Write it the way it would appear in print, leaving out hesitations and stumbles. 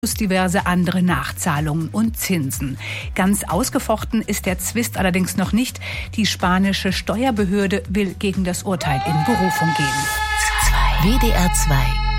plus diverse andere Nachzahlungen und Zinsen. Ganz ausgefochten ist der Zwist allerdings noch nicht. Die spanische Steuerbehörde will gegen das Urteil in Berufung gehen. WDR 2